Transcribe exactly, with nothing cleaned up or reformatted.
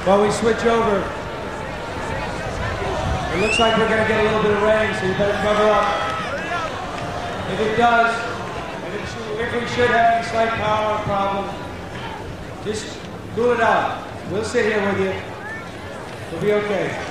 While we switch over, it looks like we're going to get a little bit of rain, so you better cover up. If it does, and if, if we should have any slight power problem, just cool it out. We'll sit here with you. We'll be okay.